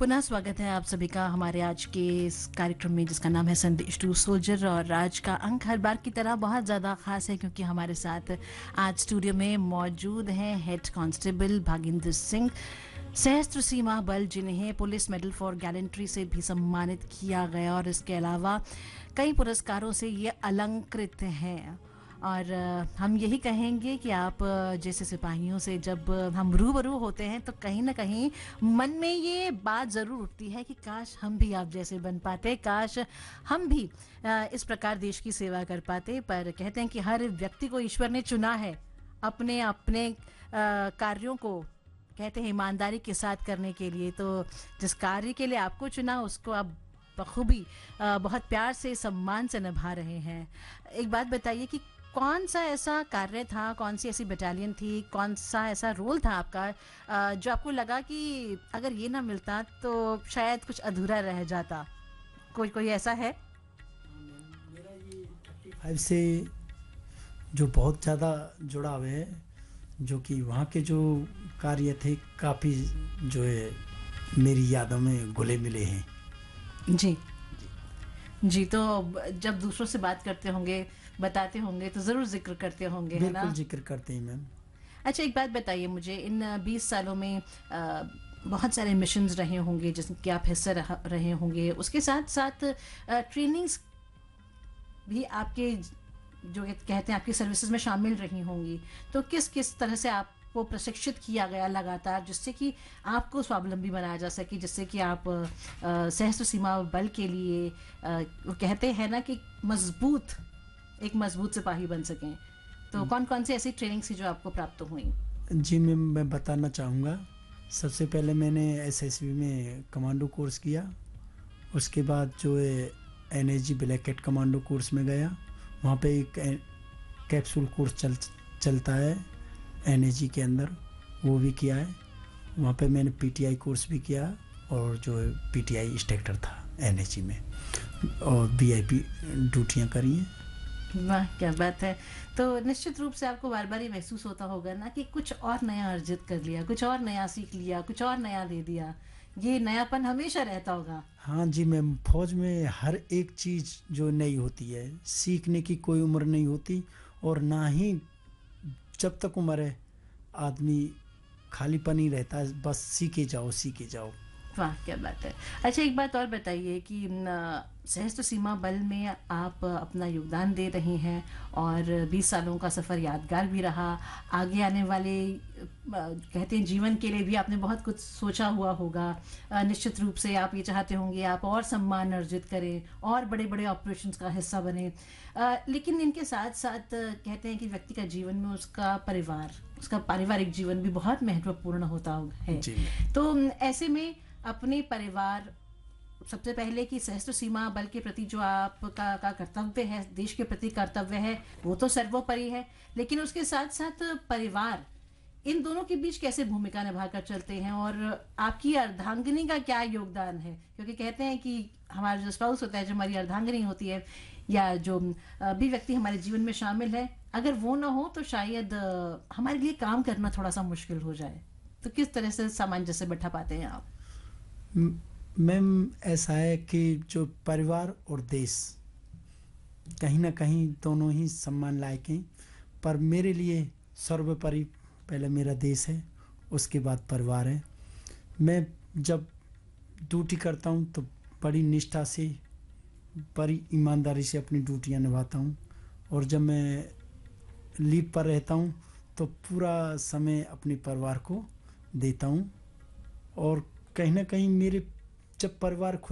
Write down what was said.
पुनः स्वागत है आप सभी का हमारे आज के इस कार्यक्रम में जिसका नाम है संदेश टू सोल्जर। और आज का अंक हर बार की तरह बहुत ज़्यादा खास है क्योंकि हमारे साथ आज स्टूडियो में मौजूद हैं हेड कांस्टेबल भागिंदर सिंह, सशस्त्र सीमा बल, जिन्हें पुलिस मेडल फॉर गैलेंट्री से भी सम्मानित किया गया और इसके अलावा कई पुरस्कारों से ये अलंकृत हैं। और हम यही कहेंगे कि आप जैसे सिपाहियों से जब हम रूबरू होते हैं तो कहीं ना कहीं मन में ये बात ज़रूर उठती है कि काश हम भी आप जैसे बन पाते, काश हम भी इस प्रकार देश की सेवा कर पाते। पर कहते हैं कि हर व्यक्ति को ईश्वर ने चुना है अपने अपने कार्यों को, कहते हैं ईमानदारी के साथ करने के लिए। तो जिस कार्य के लिए आपको चुना उसको आप बखूबी बहुत प्यार से सम्मान से निभा रहे हैं। एक बात बताइए कि कौन सा ऐसा कार्य था, कौन सी ऐसी बटालियन थी, कौन सा ऐसा रोल था आपका जो आपको लगा कि अगर ये ना मिलता तो शायद कुछ अधूरा रह जाता? कोई ऐसा है? मेरा ये 35 से जो बहुत ज़्यादा जुड़ाव है, जो कि वहाँ के जो कार्य थे काफ़ी जो है मेरी यादों में घुले मिले हैं। जी जी। तो जब दूसरों से बात करते होंगे, बताते होंगे तो ज़रूर जिक्र करते होंगे, है ना? बिल्कुल जिक्र करते हैं मैम। अच्छा, एक बात बताइए मुझे, इन 20 सालों में बहुत सारे मिशंस रहे होंगे जिसके आप हिस्सा रहे होंगे, उसके साथ साथ ट्रेनिंग्स भी आपके जो कहते हैं आपकी सर्विसेज में शामिल रही होंगी। तो किस किस तरह से आपको प्रशिक्षित किया गया लगातार जिससे कि आपको स्वावलंबी बनाया जा सके, जिससे कि आप सशस्त्र सीमा बल के लिए वो कहते हैं ना कि एक मजबूत सिपाही बन सकें? तो कौन कौन सी ऐसी ट्रेनिंग थी जो आपको प्राप्त हुई? जी मैम, मैं बताना चाहूँगा। सबसे पहले मैंने एसएसबी में कमांडो कोर्स किया। उसके बाद जो है NSG black cat commando course में गया। वहाँ पे एक कैप्सूल कोर्स चलता है एनएसजी के अंदर, वो भी किया है। वहाँ पे मैंने पीटीआई कोर्स भी किया और जो है पीटीआई इंस्ट्रक्टर था एनएसजी में, और वीआईपी ड्यूटियाँ करी हैं। वाह, क्या बात है। तो निश्चित रूप से आपको बार बार ये महसूस होता होगा ना कि कुछ और नया अर्जित कर लिया, कुछ और नया सीख लिया, कुछ और नया दे दिया। ये नयापन हमेशा रहता होगा। हाँ जी मैम, फौज में हर एक चीज़ जो नई होती है, सीखने की कोई उम्र नहीं होती, और ना ही जब तक उम्र है आदमी खालीपन ही रहता है, बस सीखे जाओ सीखे जाओ। वाह, क्या बात है। अच्छा, एक बात और बताइए कि सशस्त्र सीमा बल में आप अपना योगदान दे रहे हैं और 20 सालों का सफ़र यादगार भी रहा। आगे आने वाले कहते हैं जीवन के लिए भी आपने बहुत कुछ सोचा हुआ होगा। निश्चित रूप से आप ये चाहते होंगे आप और सम्मान अर्जित करें और बड़े बड़े ऑपरेशंस का हिस्सा बने। लेकिन इनके साथ साथ कहते हैं कि व्यक्ति का जीवन में उसका पारिवारिक जीवन भी बहुत महत्वपूर्ण होता है। तो ऐसे में अपने परिवार, सबसे पहले कि सशस्त्र सीमा बल के प्रति जो आपका कर्तव्य है, देश के प्रति कर्तव्य है, वो तो सर्वोपरि है, लेकिन उसके साथ साथ परिवार, इन दोनों के बीच कैसे भूमिका निभाकर चलते हैं और आपकी अर्धांगिनी का क्या योगदान है? क्योंकि कहते हैं कि हमारा जो स्पाउस होता है, जो हमारी अर्धांगिनी होती है, या जो भी व्यक्ति हमारे जीवन में शामिल है, अगर वो ना हो तो शायद हमारे लिए काम करना थोड़ा सा मुश्किल हो जाए। तो किस तरह से सामंजस्य बैठा पाते हैं आप? मैम, ऐसा है कि जो परिवार और देश कहीं ना कहीं दोनों ही सम्मान लायक हैं, पर मेरे लिए सर्वोपरि पहले मेरा देश है, उसके बाद परिवार है। मैं जब ड्यूटी करता हूँ तो बड़ी निष्ठा से, बड़ी ईमानदारी से अपनी ड्यूटियाँ निभाता हूँ, और जब मैं लीव पर रहता हूँ तो पूरा समय अपने परिवार को देता हूँ। और कहीं ना कहीं मेरे जब परिवार